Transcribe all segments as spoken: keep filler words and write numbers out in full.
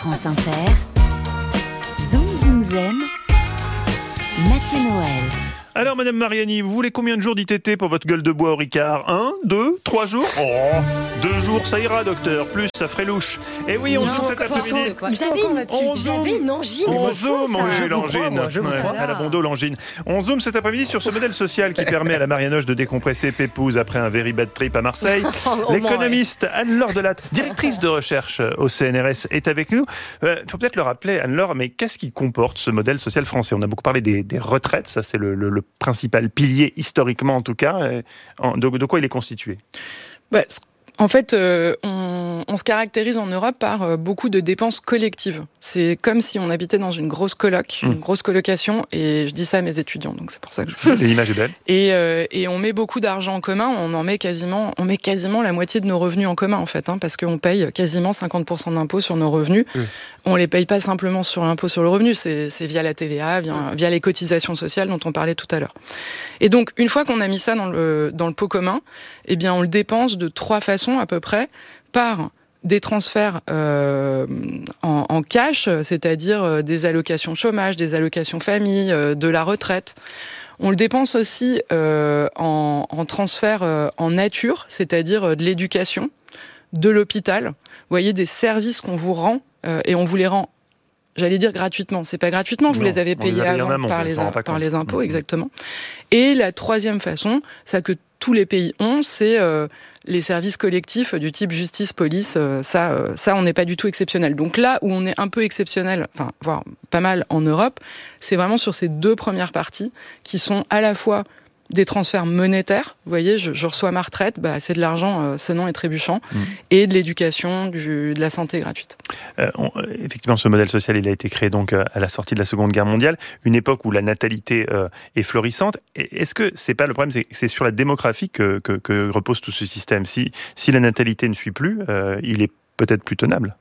France Inter, Zoom Zoom Zen, Mathieu Noël. Alors, Madame Mariani, vous voulez combien de jours d'I T T pour votre gueule de bois au Ricard? Un, deux, trois jours? Oh, deux jours, ça ira, docteur. Plus, ça ferait louche. Et oui, on zoome cet après-midi. J'avais une angine. On C'est fou, zoome, ça. oui, l'angine. Ouais, à la bondo, l'angine. On zoome cet après-midi sur ce modèle social qui permet à la Marianoche de décompresser pépouze après un very bad trip à Marseille. L'économiste Anne-Laure Delatte, directrice de recherche au C N R S, est avec nous. Il euh, faut peut-être le rappeler, Anne-Laure, mais qu'est-ce qui comporte ce modèle social français? On a beaucoup parlé des, des retraites, ça c'est le, le, le principal pilier, historiquement en tout cas. De, de quoi il est constitué? bah, En fait, euh, on, on se caractérise en Europe par euh, beaucoup de dépenses collectives. C'est comme si on habitait dans une grosse coloc, mmh. une grosse colocation, et je dis ça à mes étudiants, donc c'est pour ça que je... L'image est belle. Et, euh, et on met beaucoup d'argent en commun, on en met quasiment, on met quasiment la moitié de nos revenus en commun, en fait, hein, parce qu'on paye quasiment cinquante pour cent d'impôts sur nos revenus. Mmh. On les paye pas simplement sur l'impôt sur le revenu, c'est, c'est via la T V A, via, via les cotisations sociales dont on parlait tout à l'heure. Et donc, une fois qu'on a mis ça dans le, dans le pot commun, eh bien, on le dépense de trois façons à peu près, par des transferts euh, en, en cash, c'est-à-dire des allocations chômage, des allocations famille, euh, de la retraite. On le dépense aussi euh, en, en transfert euh, en nature, c'est-à-dire de l'éducation, de l'hôpital. Vous voyez, des services qu'on vous rend, euh, et on vous les rend, j'allais dire gratuitement. C'est pas gratuitement, vous non, les avez payés avant amont, par, les, par les impôts, mmh. exactement. Et la troisième façon, ça que tous les pays ont, c'est euh, les services collectifs du type justice, police. Euh, ça, euh, ça, on n'est pas du tout exceptionnel. Donc là où on est un peu exceptionnel, enfin, voire pas mal en Europe, c'est vraiment sur ces deux premières parties qui sont à la fois des transferts monétaires, vous voyez, je, je reçois ma retraite, bah, c'est de l'argent euh, sonnant et trébuchant, mmh. et de l'éducation, du, de la santé gratuite. Euh, on, effectivement, ce modèle social, il a été créé donc à la sortie de la Seconde Guerre mondiale, une époque où la natalité euh, est florissante. Et est-ce que c'est pas le problème, c'est, c'est sur la démographie que, que, que repose tout ce système? Si, si la natalité ne suit plus, euh, il est peut-être plus tenable.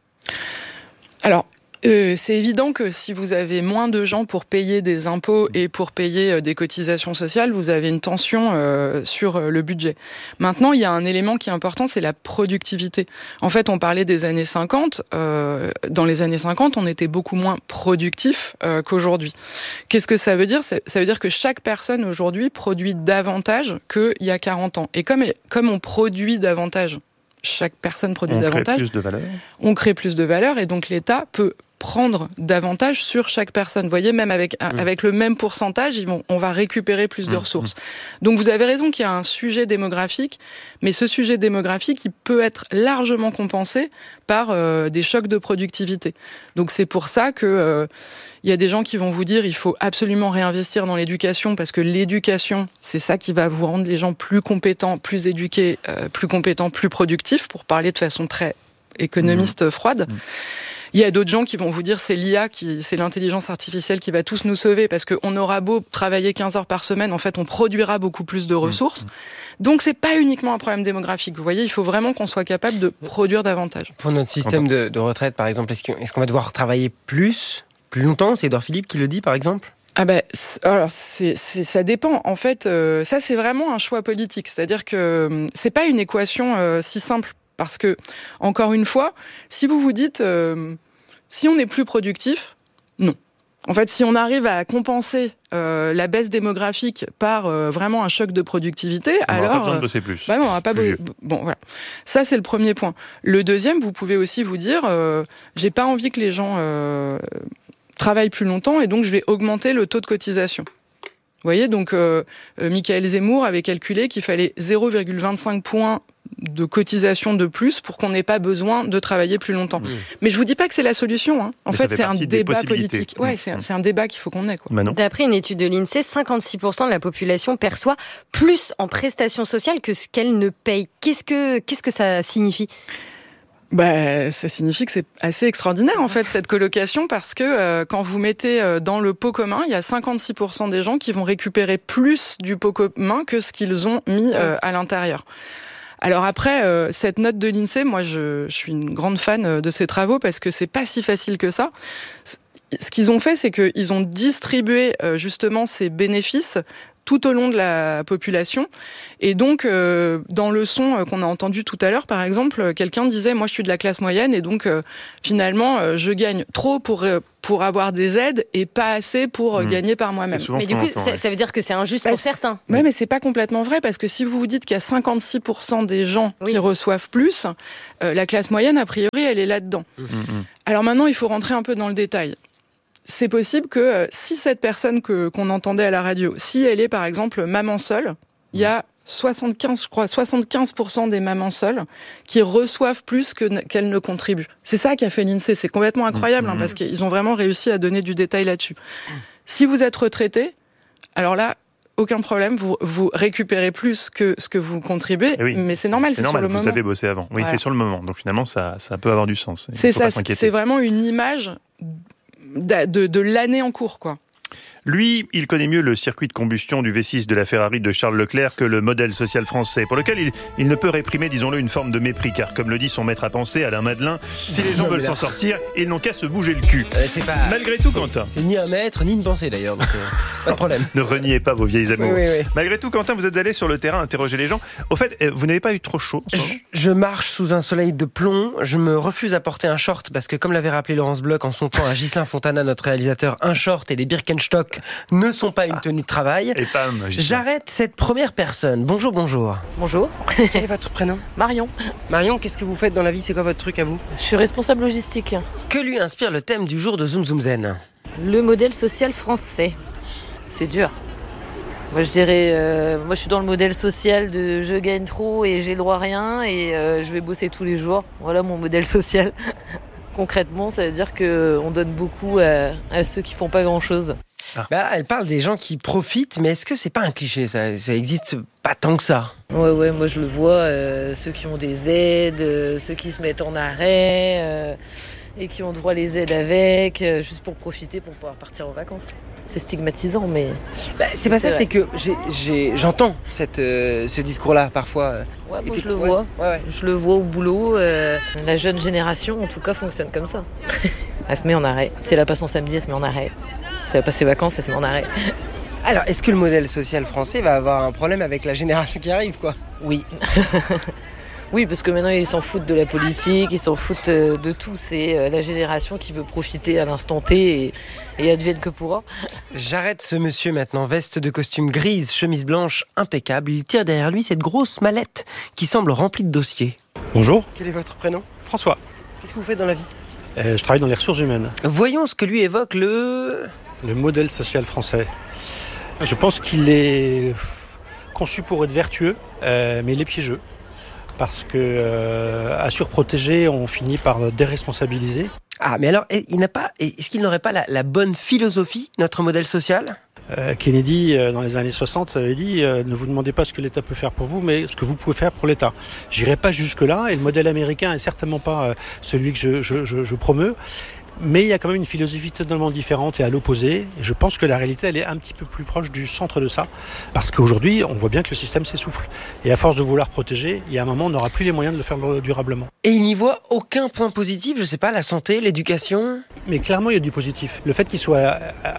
Alors, Euh, c'est évident que si vous avez moins de gens pour payer des impôts et pour payer euh, des cotisations sociales, vous avez une tension euh, sur euh, le budget. Maintenant, il y a un élément qui est important, c'est la productivité. En fait, on parlait des années cinquante. Euh, dans les années cinquante, on était beaucoup moins productif euh, qu'aujourd'hui. Qu'est-ce que ça veut dire? Ça veut dire que chaque personne aujourd'hui produit davantage qu'il y a quarante ans. Et comme, comme on produit davantage, chaque personne produit on davantage. Crée plus de valeur. On crée plus de valeur et donc l'État peut prendre davantage sur chaque personne. Vous voyez, même avec, mmh. avec le même pourcentage, ils vont, on va récupérer plus de mmh. ressources. Donc vous avez raison qu'il y a un sujet démographique, mais ce sujet démographique, il peut être largement compensé par euh, des chocs de productivité. Donc c'est pour ça que euh, il y a des gens qui vont vous dire il faut absolument réinvestir dans l'éducation, parce que l'éducation, c'est ça qui va vous rendre les gens plus compétents, plus éduqués, euh, plus compétents, plus productifs, pour parler de façon très économiste mmh. froide. Mmh. Il y a d'autres gens qui vont vous dire c'est l'I A, qui, c'est l'intelligence artificielle qui va tous nous sauver, parce qu'on aura beau travailler quinze heures par semaine, en fait, on produira beaucoup plus de ressources. Mmh. Donc, c'est pas uniquement un problème démographique. Vous voyez, il faut vraiment qu'on soit capable de produire davantage. Pour notre système de, de retraite, par exemple, est-ce, que, est-ce qu'on va devoir travailler plus, plus longtemps? C'est Édouard Philippe qui le dit, par exemple? Ah ben, bah, alors c'est, c'est, ça dépend. En fait, euh, ça c'est vraiment un choix politique. C'est-à-dire que euh, c'est pas une équation euh, si simple, parce que encore une fois, si vous vous dites euh, si on est plus productif, non. En fait, si on arrive à compenser euh, la baisse démographique par euh, vraiment un choc de productivité, on alors... On n'aura pas besoin de bosser plus. Bah non, on n'aura pas besoin... Bon, voilà. Ça, c'est le premier point. Le deuxième, vous pouvez aussi vous dire, euh, j'ai pas envie que les gens euh, travaillent plus longtemps, et donc je vais augmenter le taux de cotisation. Vous voyez, donc euh, euh, Michael Zemmour avait calculé qu'il fallait zéro virgule vingt-cinq points de cotisation de plus pour qu'on n'ait pas besoin de travailler plus longtemps. Mmh. Mais je vous dis pas que c'est la solution. Hein. En Mais fait, c'est un débat politique. Ouais, mmh. c'est, un, c'est un débat qu'il faut qu'on ait. Quoi. Manon. D'après une étude de l'INSEE, cinquante-six pour cent de la population perçoit plus en prestations sociales que ce qu'elle ne paye. Qu'est-ce que, qu'est-ce que ça signifie ? Bah, ça signifie que c'est assez extraordinaire, en fait, cette colocation, parce que euh, quand vous mettez euh, dans le pot commun, il y a cinquante-six pour cent des gens qui vont récupérer plus du pot commun que ce qu'ils ont mis euh, à l'intérieur. Alors après, euh, cette note de l'INSEE, moi, je, je suis une grande fan de ces travaux, parce que c'est pas si facile que ça. Ce qu'ils ont fait, c'est qu'ils ont distribué euh, justement ces bénéfices tout au long de la population. Et donc, euh, dans le son euh, qu'on a entendu tout à l'heure, par exemple, quelqu'un disait « Moi, je suis de la classe moyenne et donc, euh, finalement, euh, je gagne trop pour, euh, pour avoir des aides et pas assez pour euh, mmh. gagner par moi-même. » Mais du coup, entend, ça, ouais. ça veut dire que c'est injuste bah, pour certains. Oui, mais c'est pas complètement vrai, parce que si vous vous dites qu'il y a cinquante-six pour cent des gens oui. qui reçoivent plus, euh, la classe moyenne, a priori, elle est là-dedans. Mmh. Alors maintenant, il faut rentrer un peu dans le détail. C'est possible que euh, si cette personne que, qu'on entendait à la radio, si elle est par exemple maman seule, il y a soixante-quinze, je crois, soixante-quinze pour cent des mamans seules qui reçoivent plus que, qu'elles ne contribuent. C'est ça qu'a fait l'INSEE, c'est complètement incroyable, mmh. hein, parce qu'ils ont vraiment réussi à donner du détail là-dessus. Mmh. Si vous êtes retraité, alors là, aucun problème, vous, vous récupérez plus que ce que vous contribuez, oui, mais c'est normal, c'est, c'est, c'est normal, sur le vous moment. Vous avez bossé avant, oui, voilà. C'est sur le moment, donc finalement ça, ça peut avoir du sens. C'est ça, c'est vraiment une image de, de, de l'année en cours, quoi. Lui, il connaît mieux le circuit de combustion du V six de la Ferrari de Charles Leclerc que le modèle social français, pour lequel il, il ne peut réprimer, disons-le, une forme de mépris, car comme le dit son maître à penser, Alain Madelin, si les gens non, veulent là... s'en sortir, ils n'ont qu'à se bouger le cul. Euh, c'est pas... Malgré tout, c'est, Quentin. C'est ni un maître, ni une pensée d'ailleurs, donc euh, pas de problème. Ne reniez pas vos vieilles amours. Oui, oui, oui. Malgré tout, Quentin, vous êtes allé sur le terrain interroger les gens. Au fait, vous n'avez pas eu trop chaud en ce moment ? je, je marche sous un soleil de plomb, je me refuse à porter un short, parce que comme l'avait rappelé Laurence Bloch en son temps à Ghislain Fontana, notre réalisateur, un short et des Birkenstock ne sont pas une tenue de travail. Et pam, j'arrête cette première personne. Bonjour, bonjour. Bonjour. Quel est votre prénom ? Marion. Marion, qu'est-ce que vous faites dans la vie ? C'est quoi votre truc à vous ? Je suis responsable logistique. Que lui inspire le thème du jour de Zoom Zoom Zen ? Le modèle social français. C'est dur. Moi, je dirais, euh, moi, je suis dans le modèle social de je gagne trop et j'ai le droit à rien et euh, je vais bosser tous les jours. Voilà mon modèle social. Concrètement, ça veut dire qu'on donne beaucoup à, à ceux qui font pas grand-chose. Ah. Bah, elle parle des gens qui profitent, mais est-ce que c'est pas un cliché, ça, ça existe pas tant que ça ? Ouais, ouais, moi je le vois, euh, ceux qui ont des aides, euh, ceux qui se mettent en arrêt euh, et qui ont droit à les aides avec, euh, juste pour profiter, pour pouvoir partir en vacances. C'est stigmatisant, mais... Bah, c'est pas c'est ça, vrai. C'est que j'ai, j'ai, j'entends cette, euh, ce discours-là parfois. Ouais, moi je le vois, ouais, ouais. Je le vois au boulot. Euh, la jeune génération, en tout cas, fonctionne comme ça. Elle se met en arrêt. Si elle a pas son samedi, elle se met en arrêt. Si elle a pas ses vacances, elle se met en arrêt. Alors, est-ce que le modèle social français va avoir un problème avec la génération qui arrive, quoi ? Oui. Oui, parce que maintenant, ils s'en foutent de la politique, ils s'en foutent de tout. C'est la génération qui veut profiter à l'instant T et, et advienne que pourra. J'arrête ce monsieur maintenant, veste de costume grise, chemise blanche, impeccable. Il tire derrière lui cette grosse mallette qui semble remplie de dossiers. Bonjour. Quel est votre prénom ? François. Qu'est-ce que vous faites dans la vie ? euh, Je travaille dans les ressources humaines. Voyons ce que lui évoque le... Le modèle social français. Je pense qu'il est conçu pour être vertueux, euh, mais il est piégeux. Parce que euh, à surprotéger, on finit par déresponsabiliser. Ah, mais alors, il n'a pas, est-ce qu'il n'aurait pas la, la bonne philosophie, notre modèle social ? euh, Kennedy, euh, dans les années soixante, avait dit euh, « Ne vous demandez pas ce que l'État peut faire pour vous, mais ce que vous pouvez faire pour l'État ». J'irai pas jusque-là, et le modèle américain est certainement pas euh, celui que je, je, je, je promeus. Mais il y a quand même une philosophie totalement différente et à l'opposé. Et je pense que la réalité, elle est un petit peu plus proche du centre de ça. Parce qu'aujourd'hui, on voit bien que le système s'essouffle. Et à force de vouloir protéger, il y a un moment, on n'aura plus les moyens de le faire durablement. Et il n'y voit aucun point positif, je sais pas, la santé, l'éducation ? Mais clairement, il y a du positif. Le fait qu'il soit euh,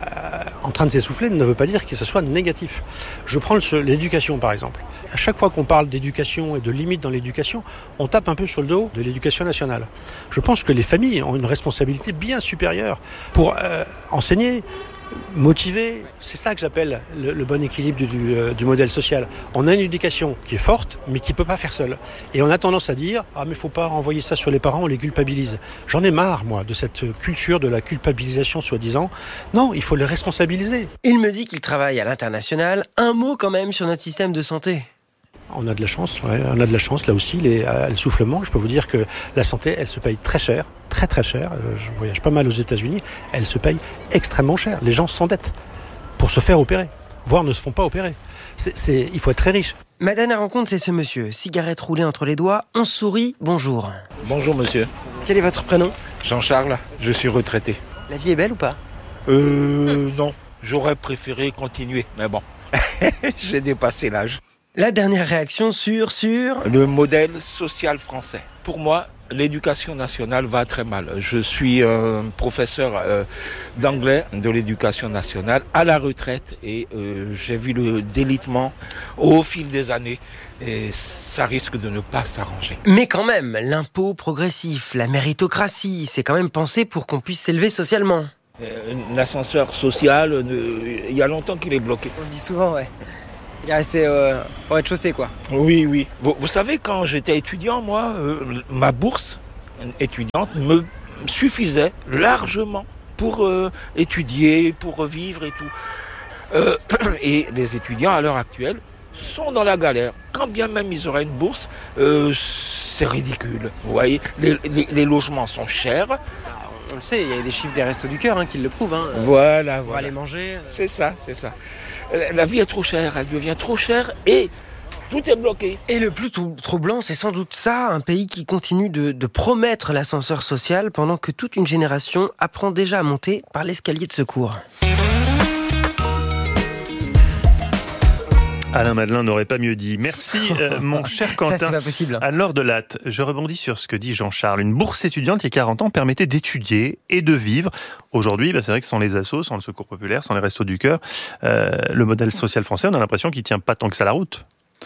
en train de s'essouffler ne veut pas dire que ce soit négatif. Je prends le, l'éducation, par exemple. À chaque fois qu'on parle d'éducation et de limites dans l'éducation, on tape un peu sur le dos de l'éducation nationale. Je pense que les familles ont une responsabilité bien bien supérieur pour euh, enseigner, motiver. C'est ça que j'appelle le, le bon équilibre du, du, euh, du modèle social. On a une éducation qui est forte, mais qui ne peut pas faire seule. Et on a tendance à dire « Ah, mais il ne faut pas renvoyer ça sur les parents, on les culpabilise ». J'en ai marre, moi, de cette culture de la culpabilisation, soi-disant. Non, il faut les responsabiliser. Il me dit qu'il travaille à l'international. Un mot quand même sur notre système de santé. On a de la chance, ouais, on a de la chance, là aussi, les, euh, l'essoufflement. Je peux vous dire que la santé, elle se paye très cher, très très cher. Euh, je voyage pas mal aux États-Unis, elle se paye extrêmement cher. Les gens s'endettent pour se faire opérer, voire ne se font pas opérer. C'est, c'est, il faut être très riche. Ma dernière rencontre, c'est ce monsieur, cigarette roulée entre les doigts, on sourit, bonjour. Bonjour monsieur. Quel est votre prénom ? Jean-Charles, je suis retraité. La vie est belle ou pas ? Euh, non, j'aurais préféré continuer, mais bon, j'ai dépassé l'âge. La dernière réaction sur, sur... Le modèle social français. Pour moi, l'éducation nationale va très mal. Je suis euh, professeur euh, d'anglais de l'éducation nationale à la retraite et euh, j'ai vu le délitement au fil des années et ça risque de ne pas s'arranger. Mais quand même, l'impôt progressif, la méritocratie, c'est quand même pensé pour qu'on puisse s'élever socialement. Euh, l'ascenseur social, euh, il y a longtemps qu'il est bloqué. On le dit souvent, ouais. Il est resté euh, au rez-de-chaussée, quoi. Oui, oui. Vous, vous savez, quand j'étais étudiant, moi, euh, ma bourse étudiante me suffisait largement pour euh, étudier, pour vivre et tout. Euh, et les étudiants, à l'heure actuelle, sont dans la galère. Quand bien même ils auraient une bourse, euh, c'est ridicule. Vous voyez, les, les, les logements sont chers. On le sait, il y a des chiffres des Restos du Cœur hein, qui le prouvent. Hein. Voilà, Pour voilà. aller manger. C'est ça, c'est ça. La vie est trop chère, elle devient trop chère et tout est bloqué. Et le plus troublant, c'est sans doute ça, un pays qui continue de, de promettre l'ascenseur social pendant que toute une génération apprend déjà à monter par l'escalier de secours. Alain Madelin n'aurait pas mieux dit. Merci, euh, mon cher Quentin. Ça, c'est pas possible. Anne-Laure Delatte, je rebondis sur ce que dit Jean-Charles. Une bourse étudiante, il y a quarante ans, permettait d'étudier et de vivre. Aujourd'hui, bah, c'est vrai que sans les assos, sans le secours populaire, sans les restos du cœur, euh, le modèle social français, on a l'impression qu'il ne tient pas tant que ça la route.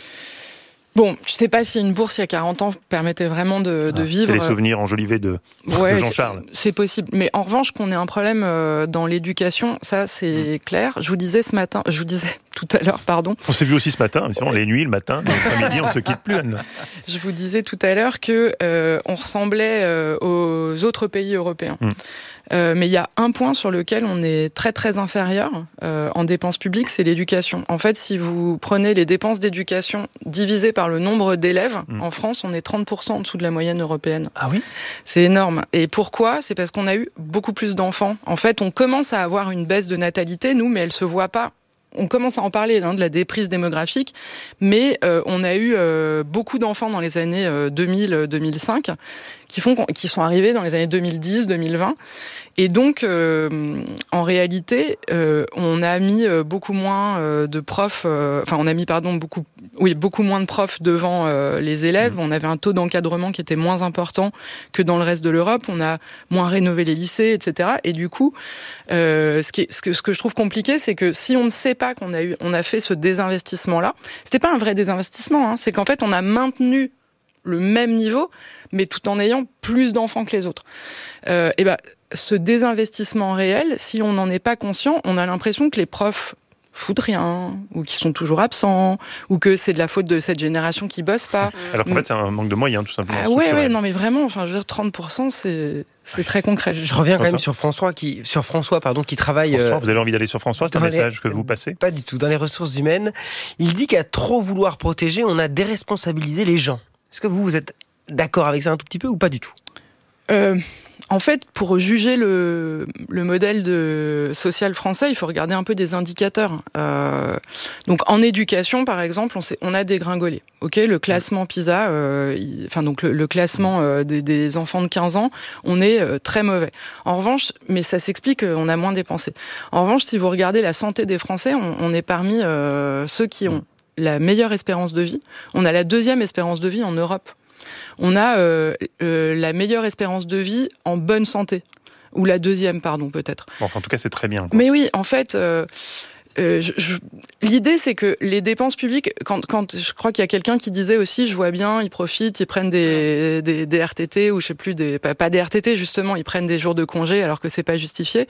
Bon, je ne sais pas si une bourse il y a quarante ans permettait vraiment de, de ah, vivre. C'est les souvenirs enjolivés de, ouais, de Jean-Charles. C'est, c'est possible. Mais en revanche, qu'on ait un problème dans l'éducation, ça c'est mmh. clair. Je vous disais ce matin, je vous disais tout à l'heure, pardon. On s'est vu aussi ce matin, mais sinon les nuits, le matin, l'après-midi, on ne se quitte plus, Anne. Je vous disais tout à l'heure que euh, on ressemblait euh, aux autres pays européens. Mmh. Euh, mais il y a un point sur lequel on est très très inférieur euh, en dépenses publiques, c'est l'éducation. En fait, si vous prenez les dépenses d'éducation divisées par le nombre d'élèves, mmh. en France, on est trente pour cent en dessous de la moyenne européenne. Ah oui ? C'est énorme. Et pourquoi ? C'est parce qu'on a eu beaucoup plus d'enfants. En fait, on commence à avoir une baisse de natalité, nous, mais elle se voit pas. On commence à en parler hein, de la déprise démographique, mais euh, on a eu euh, beaucoup d'enfants dans les années euh, deux mille à deux mille cinq qui font qui sont arrivés dans les années deux mille dix deux mille vingt. Et donc, euh, en réalité, euh, on a mis euh, beaucoup moins euh, de profs, euh, enfin, on a mis, pardon, beaucoup, oui, beaucoup moins de profs devant euh, les élèves. Mmh. On avait un taux d'encadrement qui était moins important que dans le reste de l'Europe. On a moins rénové les lycées, et cetera. Et du coup, euh, ce, qui est, ce, que, ce que je trouve compliqué, c'est que si on ne sait pas qu'on a eu, on a fait ce désinvestissement-là, c'était pas un vrai désinvestissement, hein, c'est qu'en fait, on a maintenu le même niveau, mais tout en ayant plus d'enfants que les autres. Euh, et ben, ce désinvestissement réel, si on n'en est pas conscient, on a l'impression que les profs foutent rien, ou qu'ils sont toujours absents, ou que c'est de la faute de cette génération qui bosse pas. Alors qu'en fait, c'est un manque de moyens, tout simplement. Ah ouais, ouais, non, mais vraiment, enfin, je veux dire, trente pour cent, c'est, c'est très concret. Je reviens quand même sur François, qui, sur François, pardon, qui travaille. François, euh, vous avez envie d'aller sur François, c'est un message les, que vous passez ? Pas du tout. Dans les ressources humaines, il dit qu'à trop vouloir protéger, on a déresponsabilisé les gens. Est-ce que vous, vous êtes d'accord avec ça un tout petit peu ou pas du tout ? euh, En fait, pour juger le, le modèle de social français, il faut regarder un peu des indicateurs. Euh, donc, en éducation, par exemple, on, sait, on a dégringolé. Ok, le classement PISA, euh, il, enfin donc le, le classement euh, des, des enfants de quinze ans, on est euh, très mauvais. En revanche, mais ça s'explique, on a moins dépensé. En revanche, si vous regardez la santé des Français, on, on est parmi euh, ceux qui ont la meilleure espérance de vie. On a la deuxième espérance de vie en Europe. On a euh, euh, la meilleure espérance de vie en bonne santé. Ou la deuxième, pardon, peut-être. Bon, enfin, en tout cas, c'est très bien. Quoi. Mais oui, en fait, euh, euh, je, je, l'idée, c'est que les dépenses publiques, quand, quand je crois qu'il y a quelqu'un qui disait aussi, je vois bien, ils profitent, ils prennent des, des, des R T T, ou je sais plus, des, pas, pas des R T T, justement, ils prennent des jours de congé alors que c'est pas justifié.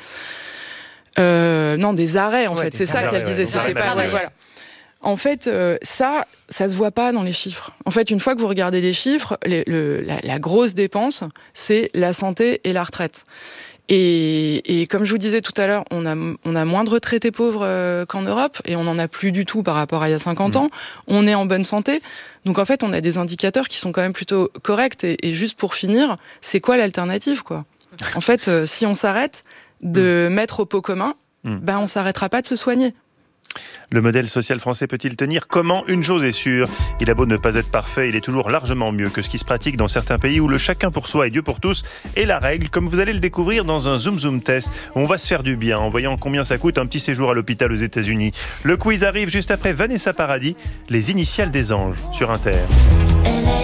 Euh, non, des arrêts, en ouais, fait, c'est ça qu'elle disait. Ouais, c'était pas, ouais, voilà. En fait, euh, ça, ça se voit pas dans les chiffres. En fait, une fois que vous regardez les chiffres, les, le, la, la grosse dépense, c'est la santé et la retraite. Et, et comme je vous disais tout à l'heure, on a, on a moins de retraités pauvres euh, qu'en Europe, et on en a plus du tout par rapport à il y a cinquante ans. On est en bonne santé. Donc en fait, on a des indicateurs qui sont quand même plutôt corrects. Et, et juste pour finir, c'est quoi l'alternative, quoi ? En fait, euh, si on s'arrête de mmh. mettre au pot commun, mmh. ben on s'arrêtera pas de se soigner. Le modèle social français peut-il tenir ? Comment ? Une chose est sûre, il a beau ne pas être parfait, il est toujours largement mieux que ce qui se pratique dans certains pays où le chacun pour soi et Dieu pour tous est la règle, comme vous allez le découvrir dans un Zoom Zoom test où on va se faire du bien en voyant combien ça coûte un petit séjour à l'hôpital aux États-Unis. Le quiz arrive juste après Vanessa Paradis, les initiales des anges sur Inter.